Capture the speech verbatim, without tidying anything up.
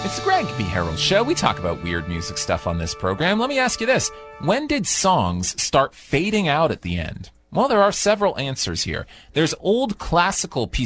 It's the Greg B. Harold Show. We talk about weird music stuff on this program. Let me ask you this. When did songs start fading out at the end? Well, there are several answers here. There's old classical pieces